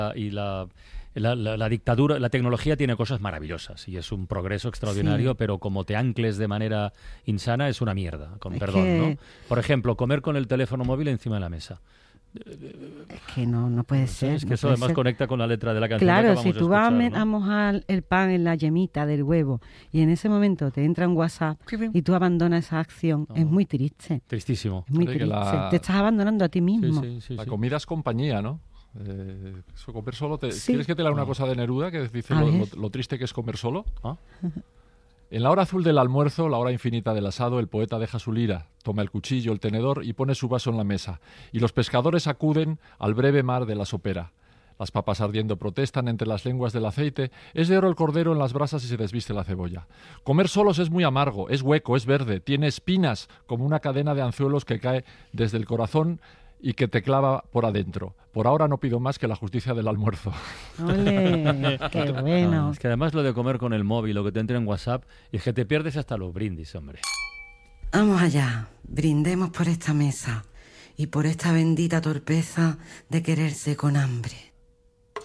y la dictadura, la tecnología tiene cosas maravillosas y es un progreso extraordinario, pero como te ancles de manera insana es una mierda, con perdón, ¿no? Por ejemplo, comer con el teléfono móvil encima de la mesa. Es que no puede ser. Es que eso además conecta con la letra de la canción. Claro, que si tú vas a mojar el pan en la yemita del huevo y en ese momento te entra un WhatsApp y tú abandonas esa acción, es muy triste. Tristísimo. Es muy triste. Te estás abandonando a ti mismo. La comida es compañía, ¿no? Eso, comer solo. ¿Quieres que te lea una cosa de Neruda que dice lo triste que es comer solo? En la hora azul del almuerzo, la hora infinita del asado, el poeta deja su lira, toma el cuchillo, el tenedor y pone su vaso en la mesa. Y los pescadores acuden al breve mar de la sopera. Las papas ardiendo protestan entre las lenguas del aceite. Es de oro el cordero en las brasas y se desviste la cebolla. Comer solos es muy amargo, es hueco, es verde, tiene espinas como una cadena de anzuelos que cae desde el corazón y que te clava por adentro. Por ahora no pido más que la justicia del almuerzo. ¡Ole! ¡Qué bueno! Es que además lo de comer con el móvil, lo que te entra en WhatsApp, y es que te pierdes hasta los brindis, hombre. Vamos allá, brindemos por esta mesa y por esta bendita torpeza de quererse con hambre.